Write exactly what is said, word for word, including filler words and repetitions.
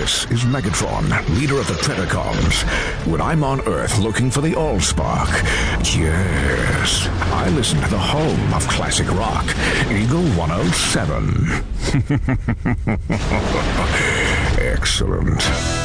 This is Megatron, leader of the Predacons. When I'm on Earth looking for the Allspark, yes, I listen to the home of classic rock, Eagle one oh seven. Excellent.